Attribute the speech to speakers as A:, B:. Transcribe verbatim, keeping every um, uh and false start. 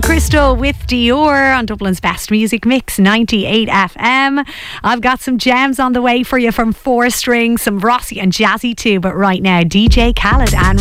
A: and Crystal with Dior on Dublin's Best Music Mix ninety-eight F M. I've got some gems on the way for you from Four String, some Rossi and Jazzy too, but right now D J Khaled and